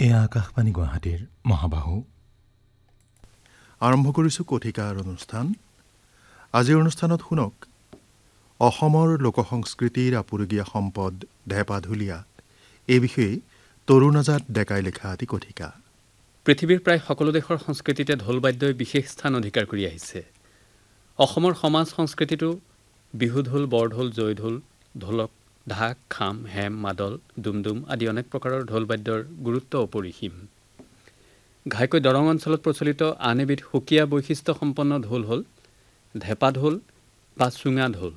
এয়া আকাশবাণী গুৱাহাটীৰ মহাবাহু। আৰম্ভ কৰিছোঁ কথিকাৰ অনুষ্ঠান। আজিৰ অনুষ্ঠানত শুনক অসমৰ লোকসংস্কৃতিৰ আপুৰুগীয়া সম্পদ ঢেপা-ঢুলীয়া, এই বিষয়ে তৰুণাজাত ডেকাই লিখা এটি কথিকা। পৃথিৱীৰ প্ৰায় সকলো দেশৰ সংস্কৃতিতে ঢোল বাদ্যই বিশেষ স্থান অধিকাৰ কৰি আহিছে। অসমৰ সমাজ সংস্কৃতিটো বিহু ঢোল, বৰঢোল, জয়ঢোল, ঢোলক, ঢাক, খাম, হেম, মাদল, ডুমডুম আদি অনেক প্ৰকাৰৰ ঢোল বাদ্যৰ গুৰুত্ব অপৰিসীম। ঘাইকৈ দৰং অঞ্চলত প্ৰচলিত আন এবিধ সুকীয়া বৈশিষ্ট্যসম্পন্ন ঢোল হ'ল ঢেপা ঢোল বা চুঙা ঢোল।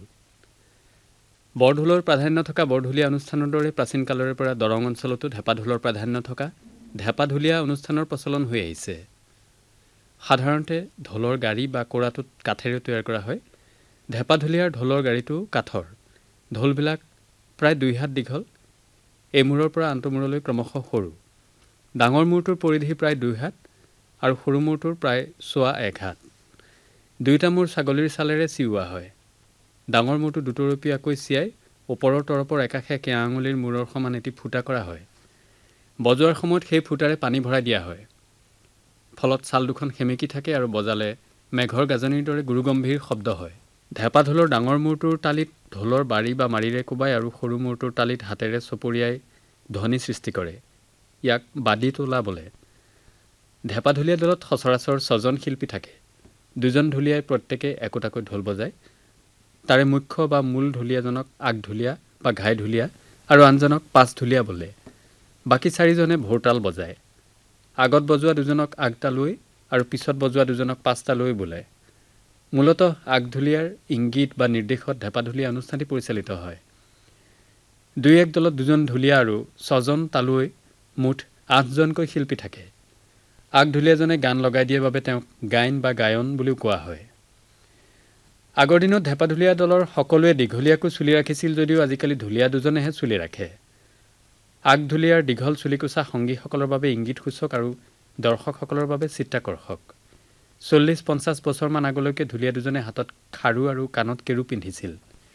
বৰঢোলৰ প্ৰাধান্য থকা বৰঢুলীয়া অনুষ্ঠানৰ দৰে প্ৰাচীন কালৰে পৰা দৰং অঞ্চলতো ঢেপা ঢোলৰ প্ৰাধান্য থকা ঢেপা-ঢুলীয়া অনুষ্ঠানৰ প্ৰচলন হৈ আহিছে। সাধাৰণতে ঢোলৰ গাড়ী বা কোৰাটোত কাঠেৰে তৈয়াৰ কৰা হয়। ঢেপা-ঢুলীয়াৰ ঢোলৰ গাড়ীটো কাঠৰ। ঢোলবিলাক প্ৰায় 2 হাত দীঘল, এমূৰৰ পৰা আনটো মূৰলৈ ক্ৰমশঃ সৰু। ডাঙৰ মূৰটোৰ পৰিধি প্ৰায় 2 হাত আৰু সৰু মূৰটোৰ প্ৰায় 1.25 হাত। দুয়োটা মূৰ ছাগলীৰ ছালেৰে চিউৱা হয়। ডাঙৰ মূৰটো দুটৰপীয়াকৈ চিয়াই ওপৰৰ তৰপৰ একাষে কেঁয়া আঙুলিৰ মূৰৰ সমান এটি ফুটা কৰা হয়। বজোৱাৰ সময়ত সেই ফুটাৰে পানী ভৰাই দিয়া হয়। ফলত ছাল দুখন সেমেকি থাকে আৰু বজালে মেঘৰ গাজনিৰ দৰে গুৰুগম্ভীৰ শব্দ হয়। ঢেপা ঢোলৰ ডাঙৰ মূৰটোৰ তালিত ঢোলৰ বাৰী বা মাৰিৰে কোবাই আৰু সৰু মূৰটোৰ তালিত হাতেৰে চপৰিয়াই ধ্বনি সৃষ্টি কৰে। ইয়াক বাদি তোলা বোলে। ঢেপা-ঢুলীয়া দলত সচৰাচৰ 6জন শিল্পী থাকে। 2জন ঢুলীয়াই প্ৰত্যেকে একোটাকৈ ঢোল বজায়। তাৰে মুখ্য বা মূল ঢুলীয়াজনক আগঢুলীয়া বা ঘাইঢুলীয়া আৰু আনজনক পাছঢুলীয়া বোলে। বাকী 4জনে ভোৰতাল বজায়। আগত বজোৱা 2জনক আগতালুৱৈ আৰু পিছত বজোৱা 2জনক পাছতালুৱৈ বোলে। মূলতঃ আগঢুলীয়াৰ ইংগিত বা নিৰ্দেশত ঢেপা-ঢুলীয়া অনুষ্ঠানটি পৰিচালিত হয়। 2-1 দলত 2জন ঢুলীয়া আৰু 6জন তালুৱৈ, মুঠ 8জনকৈ শিল্পী থাকে। আগঢুলীয়াজনে গান লগাই দিয়ে বাবে তেওঁক গায়ন বা গায়ন বুলিও কোৱা হয়। আগৰ দিনত ঢেপা-ঢুলীয়া দলৰ সকলোৱে দীঘলীয়াকৈ চুলি ৰাখিছিল যদিও আজিকালি ঢুলীয়া 2জনেহে চুলি ৰাখে। আগঢুলীয়াৰ দীঘল চুলিকোছা সংগীসকলৰ বাবে ইংগিতসূচক আৰু দৰ্শকসকলৰ বাবে চিত্তাকৰ্ষক। 40-50 বছৰমান আগলৈকে ঢুলীয়া 2জনে হাতত খাৰু আৰু কাণত কেৰু পিন্ধিছিল।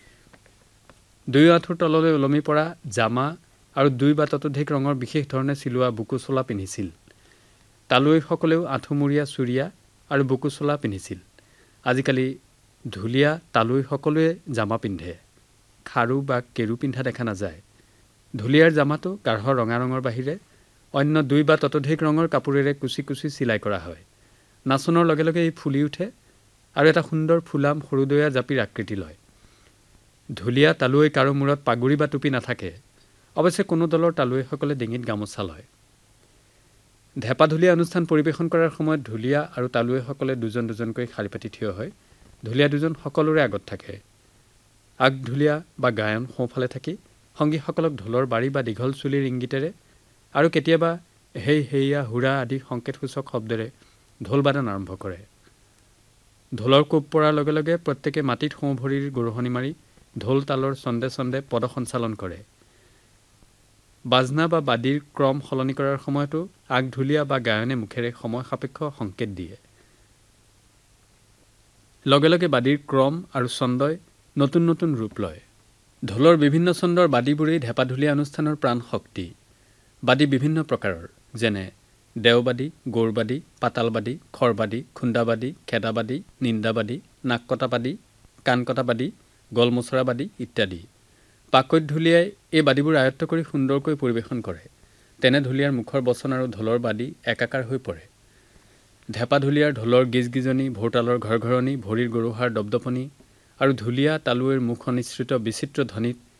2 আঁঠুৰ তললৈ ওলমি পৰা জামা আৰু 2 বা ততোধিক ৰঙৰ বিশেষ ধৰণে চিলোৱা বুকু চোলা পিন্ধিছিল। তালুৱৈসকলেও আঁঠুমূৰীয়া চুৰিয়া আৰু বুকু চোলা পিন্ধিছিল। আজিকালি ঢুলীয়া তালুৱৈ সকলোৱে জামা পিন্ধে। খাৰু বা কেৰু পিন্ধা দেখা নাযায়। ঢুলীয়াৰ জামাটো গাঢ় ৰঙা ৰঙৰ বাহিৰে অন্য 2 বা ততোধিক ৰঙৰ কাপোৰেৰে কুচি কুচি চিলাই কৰা হয়। নাচনৰ লগে লগে ই ফুলি উঠে আৰু এটা সুন্দৰ ফুলাম সৰুদয়া জাপিৰ আকৃতি লয়। ঢুলীয়া তালুৱৈ কাৰো মূৰত পাগুৰি বা টুপি নাথাকে। অৱশ্যে কোনো দলৰ তালুৱৈসকলে ডিঙিত গামোচা লয়। ঢেপা-ঢুলীয়া অনুষ্ঠান পৰিৱেশন কৰাৰ সময়ত ঢুলীয়া আৰু তালুৱৈসকলে 2জন 2জনকৈ শাৰী পাতি থিয় হয়। ঢুলীয়া 2জন সকলোৰে আগত থাকে। আগঢুলীয়া বা গায়ন সোঁফালে থাকি সংগীসকলক ঢোলৰ বাৰী বা দীঘল চুলিৰ ইংগিতেৰে আৰু কেতিয়াবা হেই হেইয়া হুৰা আদি সংকেতসূচক শব্দেৰে ঢোল বাদন আৰম্ভ কৰে। ঢোলৰ কোব পৰাৰ লগে লগে প্ৰত্যেকে মাটিত সোঁ ভৰিৰ গৰহণি মাৰি ঢোল তালৰ ছন্দে ছন্দে পদ সঞ্চালন কৰে। বাজনা বা বাদীৰ ক্ৰম সলনি কৰাৰ সময়তো আগঢুলীয়া বা গায়নে মুখেৰে সময় সাপেক্ষ সংকেত দিয়ে। লগে লগে বাদীৰ ক্ৰম আৰু ছন্দই নতুন নতুন ৰূপ লয়। ঢোলৰ বিভিন্ন ছন্দৰ বাদীবোৰেই ঢেপা-ঢুলীয়া অনুষ্ঠানৰ প্ৰাণ শক্তি। বাদী বিভিন্ন প্ৰকাৰৰ, যেনে দেওবাদী, গৌৰবাদী, পাতালবাদী, খৰবাদী, খুন্দাবাদী, খেদাবাদী, নিন্দাবাদী, নাককটাবাদী, কাণকটাবাদী, গলমোচৰাবাদী ইত্যাদি। পাকৈত ঢুলীয়াই এই বাদীবোৰ আয়ত্ত কৰি সুন্দৰকৈ পৰিৱেশন কৰে। তেনে ঢুলীয়াৰ মুখৰ বচন আৰু ঢোলৰ বাদী একাকাৰ হৈ পৰে। ঢেপা-ঢুলীয়াৰ ঢোলৰ গিজগিজনি, ভোৰতালৰ ঘৰঘৰণি, ভৰিৰ গৰুহাৰ দপদপনি আৰু ঢুলীয়া তালুৱৈৰ মুখ অনিশ্চিত বিচিত্ৰ ধ্বনিত